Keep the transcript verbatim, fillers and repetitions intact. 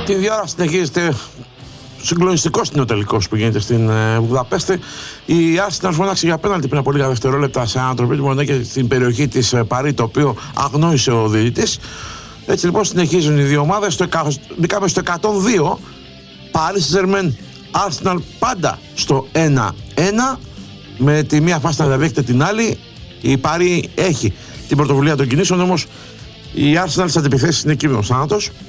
Την δύο ώρα συνεχίζεται συγκλονιστικό είναι ο τελικός που γίνεται στην ε, Βουδαπέστη. Η Arsenal φώναξε για πέναλτι πριν από λίγα δευτερόλεπτα σε έναν τροπή του Μονέκε στην περιοχή της ε, Παρί, το οποίο αγνόησε ο διαιτητής. Έτσι λοιπόν συνεχίζουν οι δύο ομάδες. Στο, μπήκαμε στο εκατόν δύο. Paris Saint-Germain, Arsenal πάντα στο ένα ένα. Με τη μία φάση να διαδέχεται την άλλη. Η Παρί έχει την πρωτοβουλία των κινήσεων, όμως η Arsenal στις αντιπιθέσεις είναι κείμενος θάνατος.